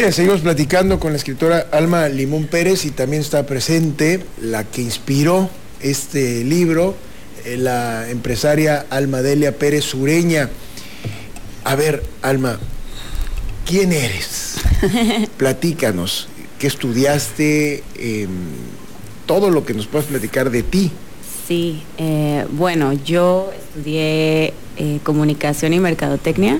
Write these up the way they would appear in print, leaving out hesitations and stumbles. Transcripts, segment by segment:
Bien, seguimos platicando con la escritora Alma Limón Pérez y también está presente la que inspiró este libro, la empresaria Alma Delia Pérez Sureña. A ver, Alma, ¿quién eres? Platícanos, ¿qué estudiaste? Todo lo que nos puedas platicar de ti. Sí, bueno, yo estudié comunicación y mercadotecnia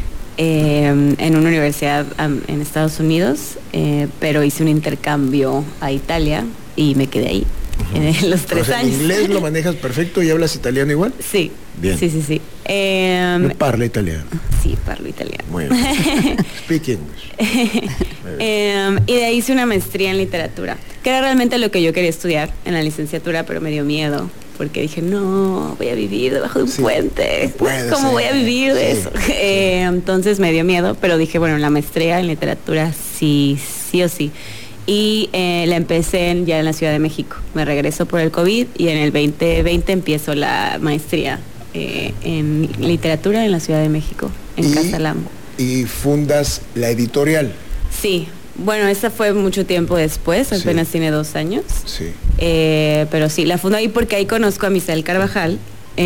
en una universidad en Estados Unidos, pero hice un intercambio a Italia y me quedé ahí los 3 años. ¿En inglés lo manejas perfecto y hablas italiano igual? Sí. Bien. Sí. No parla italiano. Sí, parlo italiano. Muy bien. Speak English. Y de ahí hice una maestría en literatura, que era realmente lo que yo quería estudiar en la licenciatura, pero me dio miedo, porque dije, no, voy a vivir debajo de un puente. ¿Cómo voy a vivir de eso? Entonces me dio miedo, pero dije, bueno, la maestría en literatura sí o sí. Y la empecé ya en la Ciudad de México. Me regreso por el COVID y en el 2020 empiezo la maestría en literatura en la Ciudad de México, en Casa Lambo. Y fundas la editorial. Sí, bueno, esa fue mucho tiempo después, apenas tiene 2 años. Sí. Pero sí, la fundó ahí porque ahí conozco a Misael Carvajal,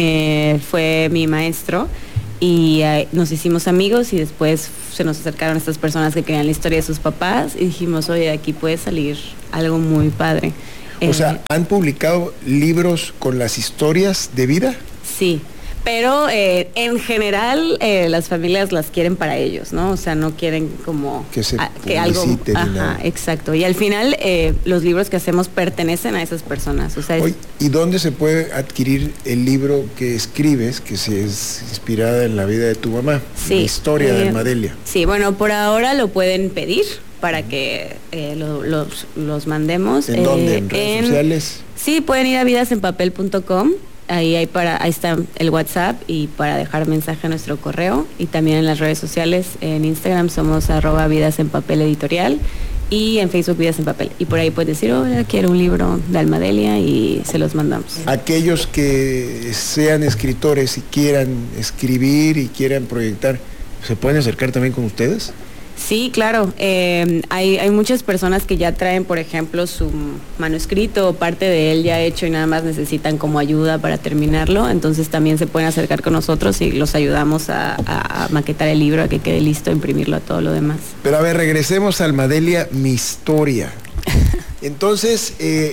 fue mi maestro, y nos hicimos amigos y después se nos acercaron estas personas que querían la historia de sus papás y dijimos, oye, de aquí puede salir algo muy padre. O sea, ¿han publicado libros con las historias de vida? Sí. Pero en general las familias las quieren para ellos, ¿no? O sea, no quieren como que algo. Ajá, exacto. Y al final los libros que hacemos pertenecen a esas personas. O sea, ¿y dónde se puede adquirir el libro que escribes, que se es inspirada en la vida de tu mamá? Sí. La historia de Alma Delia. Sí, bueno, por ahora lo pueden pedir para que los mandemos. ¿En dónde? ¿En redes sociales? Sí, pueden ir a vidasenpapel.com. Ahí está el WhatsApp y para dejar mensaje a nuestro correo, y también en las redes sociales, en Instagram somos @vidasenpapeleditorial y en Facebook Vidas en Papel. Y por ahí puedes decir, hola, quiero un libro de Alma Delia y se los mandamos. Aquellos que sean escritores y quieran escribir y quieran proyectar, ¿se pueden acercar también con ustedes? Sí, claro. Hay muchas personas que ya traen, por ejemplo, su manuscrito o parte de él ya hecho y nada más necesitan como ayuda para terminarlo. Entonces también se pueden acercar con nosotros y los ayudamos a maquetar el libro, a que quede listo, a imprimirlo, a todo lo demás. Pero a ver, regresemos a Alma Delia, mi historia. Entonces,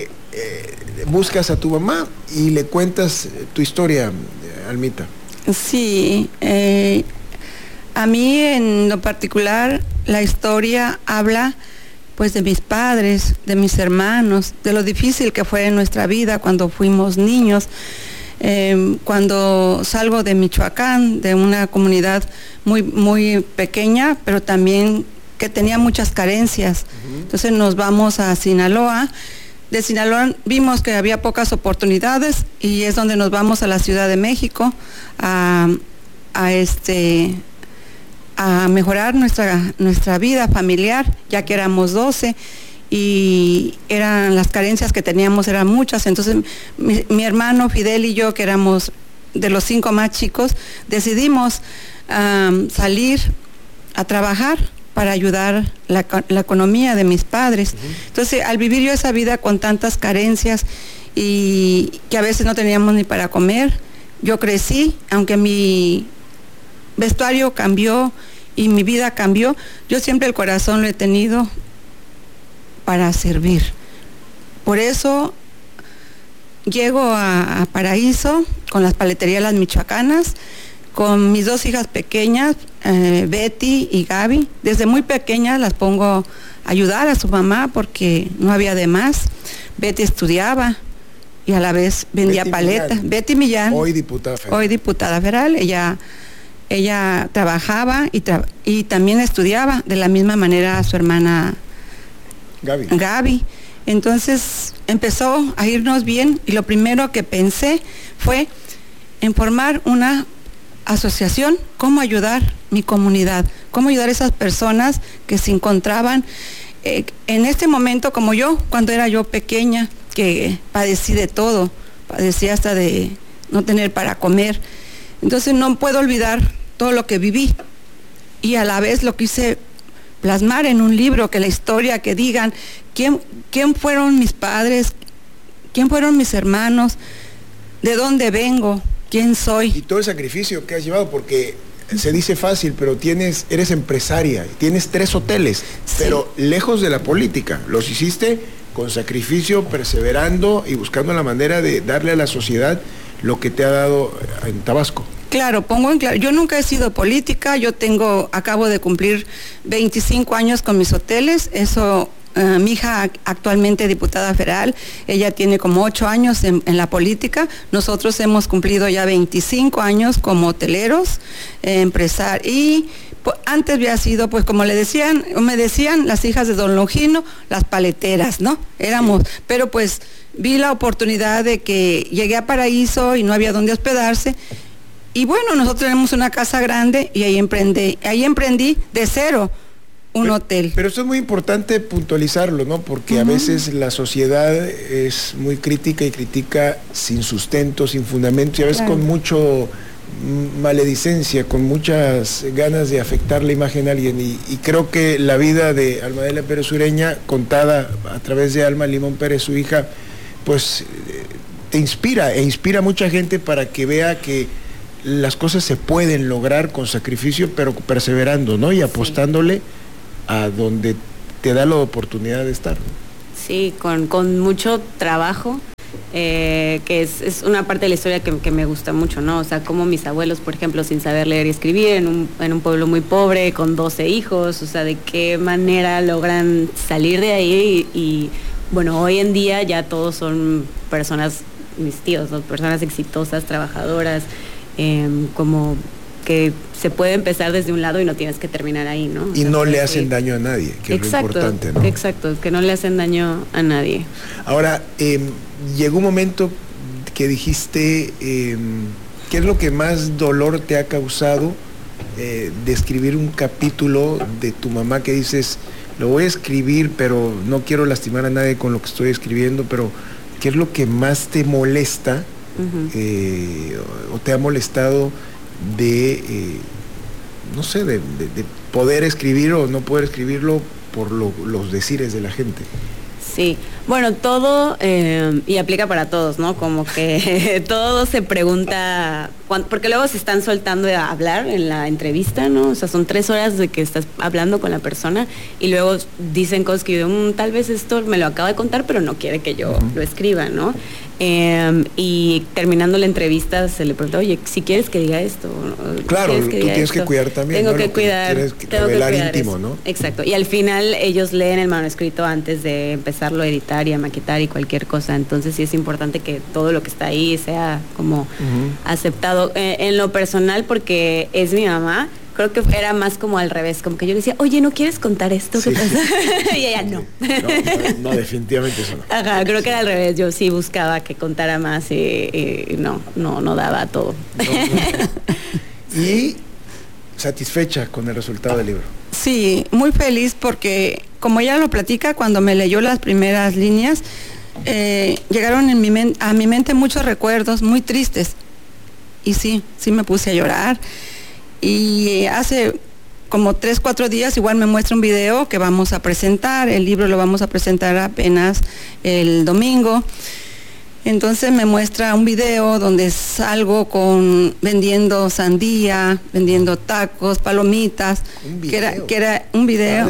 buscas a tu mamá y le cuentas tu historia, Almita. Sí, a mí en lo particular la historia habla pues de mis padres, de mis hermanos, de lo difícil que fue en nuestra vida cuando fuimos niños. Cuando salgo de Michoacán, de una comunidad muy pequeña, pero también que tenía muchas carencias. Entonces nos vamos a Sinaloa. De Sinaloa vimos que había pocas oportunidades y es donde nos vamos a la Ciudad de México a mejorar nuestra vida familiar, ya que éramos 12 y las carencias que teníamos eran muchas. Entonces mi hermano Fidel y yo, que éramos de los 5 más chicos, decidimos salir a trabajar para ayudar la economía de mis padres. Entonces, al vivir yo esa vida con tantas carencias y que a veces no teníamos ni para comer, yo crecí, aunque mi vestuario cambió y mi vida cambió, yo siempre el corazón lo he tenido para servir. Por eso llego a Paraíso con las paleterías Las Michoacanas, con mis 2 hijas pequeñas, Betty y Gaby. Desde muy pequeñas las pongo a ayudar a su mamá porque no había de más. Betty estudiaba y a la vez vendía paletas. Betty Millán, hoy diputada federal. Hoy diputada federal. Ella trabajaba y también estudiaba de la misma manera a su hermana Gaby. Entonces empezó a irnos bien y lo primero que pensé fue en formar una asociación, cómo ayudar mi comunidad, cómo ayudar a esas personas que se encontraban en este momento como yo, cuando era yo pequeña, que padecí de todo, padecí hasta de no tener para comer. Entonces no puedo olvidar todo lo que viví y a la vez lo quise plasmar en un libro, que la historia, que digan quién fueron mis padres, quién fueron mis hermanos, de dónde vengo, quién soy. Y todo el sacrificio que has llevado, porque se dice fácil, pero eres empresaria, tienes 3 hoteles, sí, pero lejos de la política. Los hiciste con sacrificio, perseverando y buscando la manera de darle a la sociedad lo que te ha dado en Tabasco. Claro, pongo en claro, yo nunca he sido política, acabo de cumplir 25 años con mis hoteles, eso, mi hija actualmente diputada federal, ella tiene como 8 años en la política, nosotros hemos cumplido ya 25 años como hoteleros, empresarios, y antes había sido, pues como me decían las hijas de don Longino, las paleteras, ¿no? Pero pues vi la oportunidad de que llegué a Paraíso y no había dónde hospedarse. Y bueno, nosotros tenemos una casa grande y ahí emprendí de cero un hotel. Pero esto es muy importante puntualizarlo, ¿no? Porque a veces la sociedad es muy crítica y critica sin sustento, sin fundamento, y a veces con mucho maledicencia, con muchas ganas de afectar la imagen a alguien. Y creo que la vida de Alma Delia Pérez Ureña, contada a través de Alma Limón Pérez, su hija, pues te inspira e inspira a mucha gente para que vea que las cosas se pueden lograr con sacrificio, pero perseverando, ¿no? Y apostándole a donde te da la oportunidad de estar, ¿no? Sí, con mucho trabajo, que es una parte de la historia que me gusta mucho, ¿no? O sea, como mis abuelos, por ejemplo, sin saber leer y escribir, en un pueblo muy pobre, con 12 hijos, o sea, de qué manera logran salir de ahí y bueno, hoy en día ya todos son personas, mis tíos, ¿no? Personas exitosas, trabajadoras, como que se puede empezar desde un lado y no tienes que terminar ahí, ¿no? Y no le hacen daño a nadie, que es lo importante, ¿no? Exacto, que no le hacen daño a nadie. Ahora, llegó un momento que dijiste, ¿qué es lo que más dolor te ha causado de escribir un capítulo de tu mamá que dices, lo voy a escribir, pero no quiero lastimar a nadie con lo que estoy escribiendo, pero ¿qué es lo que más te molesta o te ha molestado de, no sé, de poder escribir o no poder escribirlo por los decires de la gente? Sí, bueno, todo, y aplica para todos, ¿no? Como que todo se pregunta, porque luego se están soltando a hablar en la entrevista, ¿no? O sea, son 3 horas de que estás hablando con la persona y luego dicen cosas que yo, tal vez esto me lo acaba de contar, pero no quiere que yo lo escriba, ¿no? Y terminando la entrevista se le preguntó, oye, si quieres que diga esto. Claro, tú tienes que cuidar también. Tengo que cuidar. Tienes que revelar íntimo, eso, ¿no? Exacto. Y al final ellos leen el manuscrito antes de empezarlo a editar y a maquetar y cualquier cosa. Entonces sí es importante que todo lo que está ahí sea como aceptado. En lo personal, porque es mi mamá, creo que era más como al revés, como que yo le decía, oye, ¿no quieres contar esto? ¿Qué pasa? Y ella no. No, definitivamente eso no. Ajá, creo que era al revés, yo sí buscaba que contara más y no daba todo. Y satisfecha con el resultado del libro. Sí, muy feliz porque, como ella lo platica, cuando me leyó las primeras líneas, llegaron a mi mente muchos recuerdos muy tristes. Y sí me puse a llorar. Y hace como 3-4 días igual me muestra un video que vamos a presentar, el libro lo vamos a presentar apenas el domingo. Entonces me muestra un video donde salgo vendiendo sandía, vendiendo tacos, palomitas, que era un video,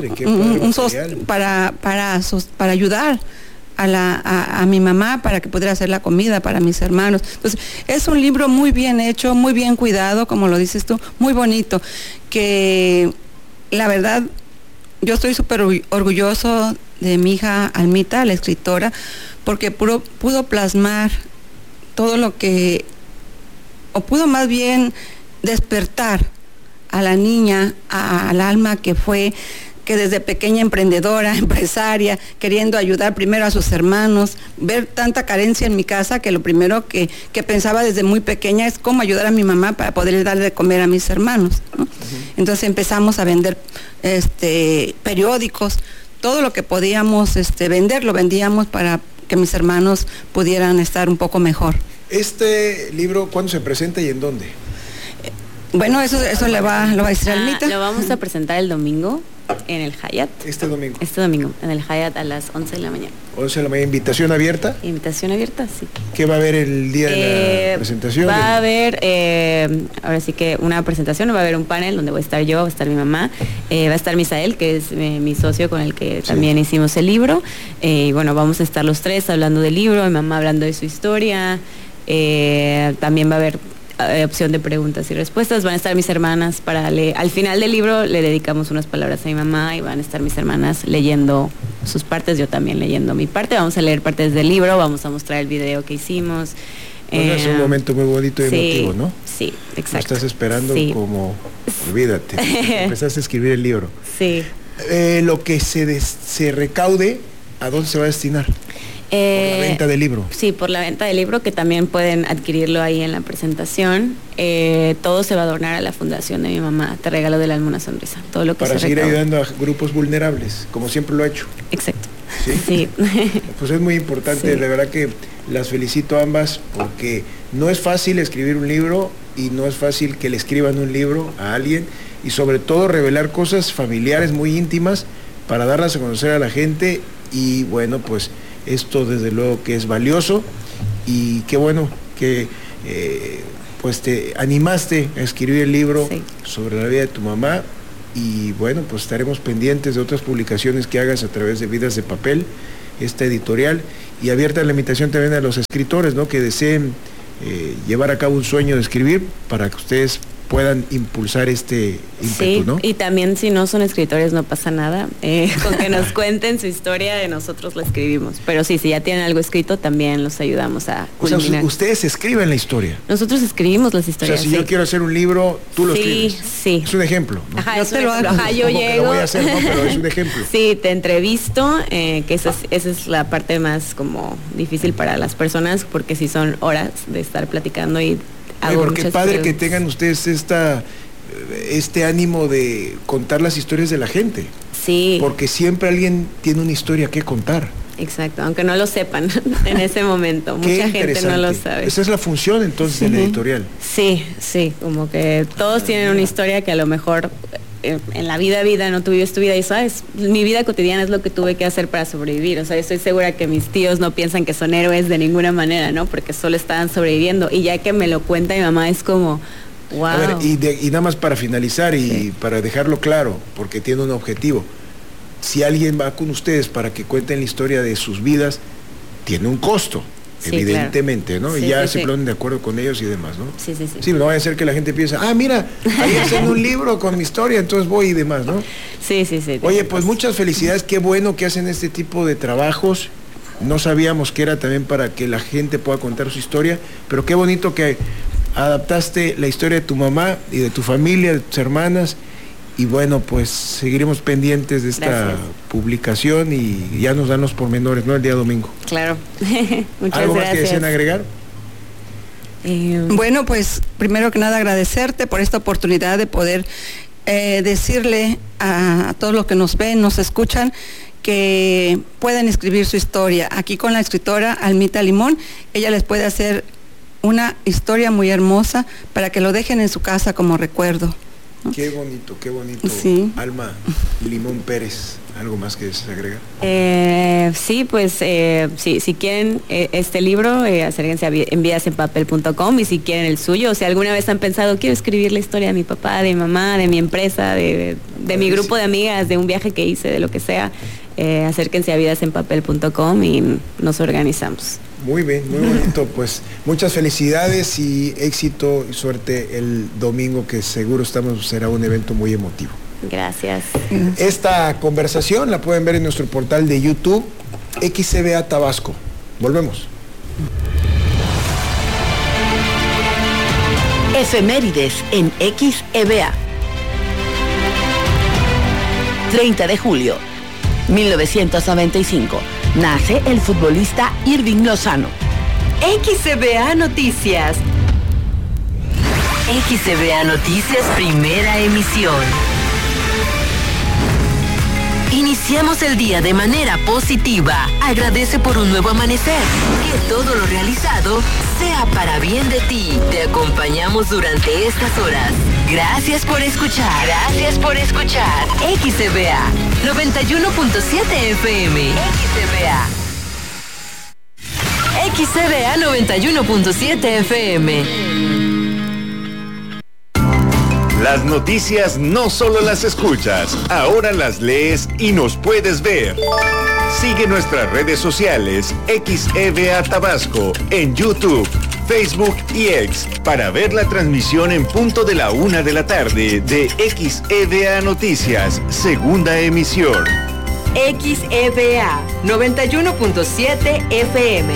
para ayudar a mi mamá, para que pudiera hacer la comida para mis hermanos. Entonces, es un libro muy bien hecho, muy bien cuidado, como lo dices tú, muy bonito, que la verdad, yo estoy súper orgulloso de mi hija Almita, la escritora, porque pudo plasmar todo lo que, o pudo más bien despertar a la niña, al alma que fue, que desde pequeña emprendedora, empresaria, queriendo ayudar primero a sus hermanos, ver tanta carencia en mi casa que lo primero que pensaba desde muy pequeña es cómo ayudar a mi mamá para poder darle de comer a mis hermanos, ¿no? Entonces empezamos a vender periódicos, todo lo que podíamos vender, lo vendíamos para que mis hermanos pudieran estar un poco mejor. ¿Este libro cuándo se presenta y en dónde? Bueno, eso lo va a decir Almita. Lo vamos a presentar el domingo. en el Hyatt. Este domingo. Este domingo, en el Hyatt a las 11 de la mañana. 11 de la mañana, invitación abierta. Invitación abierta, sí. ¿Qué va a haber el día de la presentación? Va a haber, ahora sí que una presentación, va a haber un panel donde voy a estar yo, va a estar mi mamá, va a estar Misael, que es mi socio con el que también hicimos el libro. Y bueno, vamos a estar los tres hablando del libro, mi mamá hablando de su historia. También va a haber opción de preguntas y respuestas. Van a estar mis hermanas para leer. Al final del libro le dedicamos unas palabras a mi mamá y van a estar mis hermanas leyendo sus partes, yo también leyendo mi parte. Vamos a leer partes del libro, vamos a mostrar el video que hicimos. Bueno, es un momento muy bonito y emotivo, ¿no? Sí, exacto. Lo estás esperando como, olvídate, empezaste a escribir el libro. Sí. Lo que se recaude, ¿a dónde se va a destinar? Por la venta del libro. Sí, por la venta del libro, que también pueden adquirirlo ahí en la presentación. Todo se va a donar a la fundación de mi mamá, Te Regalo del Alma una Sonrisa. Todo lo que para seguir ayudando a grupos vulnerables, como siempre lo ha hecho. Exacto. Sí. Pues es muy importante, de verdad que las felicito a ambas, porque no es fácil escribir un libro y no es fácil que le escriban un libro a alguien, y sobre todo revelar cosas familiares muy íntimas para darlas a conocer a la gente. Y bueno, pues esto desde luego que es valioso, y qué bueno que pues te animaste a escribir el libro sobre la vida de tu mamá. Y bueno, pues estaremos pendientes de otras publicaciones que hagas a través de Vidas de Papel, esta editorial, y abierta la invitación también a los escritores, ¿no?, que deseen llevar a cabo un sueño de escribir, para que ustedes puedan impulsar este ímpetu, ¿no? Y también si no son escritores no pasa nada, con que nos cuenten su historia, de nosotros la escribimos. Pero sí, si ya tienen algo escrito, también los ayudamos a culminar. O sea, ustedes escriben la historia. Nosotros escribimos las historias. O sea, si yo quiero hacer un libro, tú lo escribes. Sí. Es un ejemplo, ¿no? Ajá, yo te lo hago. Ajá, yo llego. Lo voy a hacer, ¿no? Pero es un ejemplo. Sí, te entrevisto, que esa es la parte más como difícil para las personas, porque sí son horas de estar platicando y pero qué padre que tengan ustedes este ánimo de contar las historias de la gente. Sí. Porque siempre alguien tiene una historia que contar. Exacto, aunque no lo sepan en ese momento. Mucha gente no lo sabe. Esa es la función entonces de la editorial. Sí, como que todos tienen una historia que a lo mejor en la vida no tuviste tu vida, y sabes, mi vida cotidiana es lo que tuve que hacer para sobrevivir. O sea, estoy segura que mis tíos no piensan que son héroes de ninguna manera, ¿no? Porque solo estaban sobreviviendo, y ya que me lo cuenta mi mamá es como, wow. A ver, y nada más para finalizar y para dejarlo claro, porque tiene un objetivo. Si alguien va con ustedes para que cuenten la historia de sus vidas, tiene un costo. Evidentemente, claro, ¿no? Y ya se ponen de acuerdo con ellos y demás, ¿no? Sí, no vaya a ser que la gente piense, mira, ahí hacen un libro con mi historia, entonces voy y demás, ¿no? Sí. Oye, pues muchas felicidades, qué bueno que hacen este tipo de trabajos. No sabíamos que era también para que la gente pueda contar su historia, pero qué bonito que adaptaste la historia de tu mamá y de tu familia, de tus hermanas. Y bueno, pues seguiremos pendientes de esta publicación, y ya nos dan los pormenores, ¿no? El día domingo. Claro. Muchas ¿Algo gracias. más que deseen agregar? Bueno, pues primero que nada agradecerte por esta oportunidad de poder decirle a todos los que nos ven, nos escuchan, que pueden escribir su historia. Aquí con la escritora Almita Limón, ella les puede hacer una historia muy hermosa para que lo dejen en su casa como recuerdo. Qué bonito. Sí. Alma Limón Pérez, ¿algo más que agregar? Sí, pues si quieren este libro, acérquense a envidasenpapel.com, y si quieren el suyo, o si alguna vez han pensado, quiero escribir la historia de mi papá, de mi mamá, de mi empresa, de mi grupo de amigas, de un viaje que hice, de lo que sea, acérquense a vidasenpapel.com y nos organizamos. Muy bien, muy bonito. Pues muchas felicidades y éxito y suerte el domingo, que seguro será un evento muy emotivo. Gracias. Esta conversación la pueden ver en nuestro portal de YouTube, XCBA Tabasco. Volvemos. Efemérides en XEBA. 30 de julio, 1995. Nace el futbolista Irving Lozano. XCBA Noticias. XCBA Noticias, primera emisión. Iniciamos el día de manera positiva. Agradece por un nuevo amanecer. Que todo lo realizado sea para bien de ti. Te acompañamos durante estas horas. Gracias por escuchar. Gracias por escuchar. XCBA 91.7 FM. XCBA 91.7 FM. Las noticias no solo las escuchas, ahora las lees y nos puedes ver. Sigue nuestras redes sociales XEVA Tabasco en YouTube, Facebook y X para ver la transmisión en punto de la 1 de la tarde de XEVA Noticias, segunda emisión. XEVA 91.7 FM.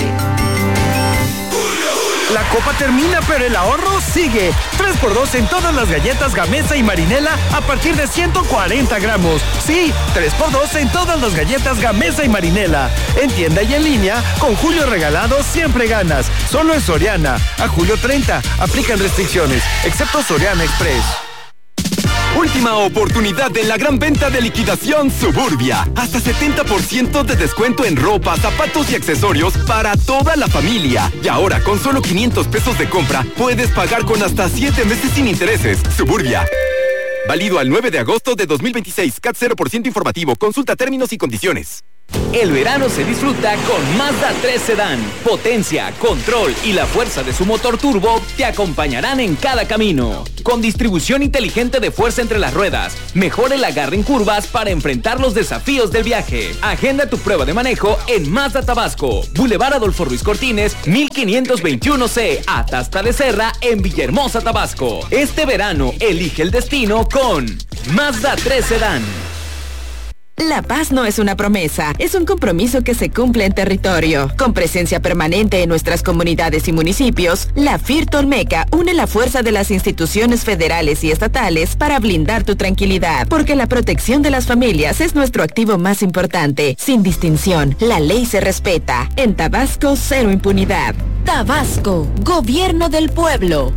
La copa termina, pero el ahorro sigue. 3x2 en todas las galletas Gamesa y Marinela a partir de 140 gramos. Sí, 3x2 en todas las galletas Gamesa y Marinela. En tienda y en línea, con Julio Regalado siempre ganas. Solo en Soriana. A julio 30. Aplican restricciones, excepto Soriana Express. Última oportunidad en la gran venta de liquidación Suburbia. Hasta 70% de descuento en ropa, zapatos y accesorios para toda la familia. Y ahora, con solo 500 pesos de compra, puedes pagar con hasta 7 meses sin intereses. Suburbia. Válido al 9 de agosto de 2026. CAT 0% informativo. Consulta términos y condiciones. El verano se disfruta con Mazda 3 Sedán. Potencia, control y la fuerza de su motor turbo te acompañarán en cada camino. Con distribución inteligente de fuerza entre las ruedas, mejora el agarre en curvas para enfrentar los desafíos del viaje. Agenda tu prueba de manejo en Mazda Tabasco, Boulevard Adolfo Ruiz Cortines, 1521C, Atasta de Serra, en Villahermosa, Tabasco. Este verano, elige el destino con Mazda 3 Sedán. La paz no es una promesa, es un compromiso que se cumple en territorio. Con presencia permanente en nuestras comunidades y municipios, la FIRT Olmeca une la fuerza de las instituciones federales y estatales para blindar tu tranquilidad, porque la protección de las familias es nuestro activo más importante. Sin distinción, la ley se respeta. En Tabasco, cero impunidad. Tabasco, Gobierno del Pueblo.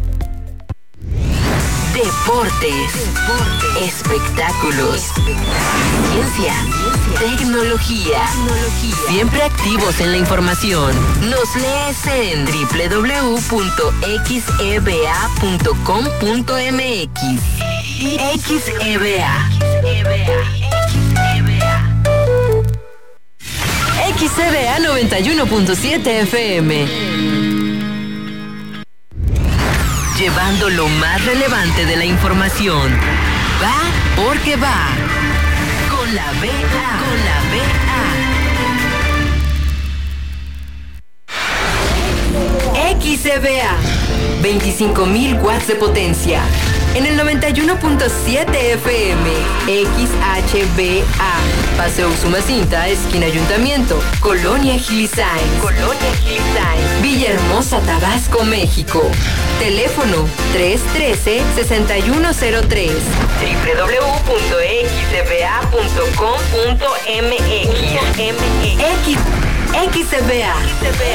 Deportes, espectáculos, ciencia, tecnología. Siempre activos en la información. Nos lees en www.xeba.com.mx. XEBA. XEBA 91.7 FM. Llevando lo más relevante de la información. Va porque va. Con la BA. XCBA. 25,000 watts de potencia. En el 91.7 FM. XHBA. Paseo Usumacinta, esquina Ayuntamiento. Colonia Gilisain. Villahermosa, Tabasco, México. Teléfono 313-6103. www.xcba.com.mx. XCBA.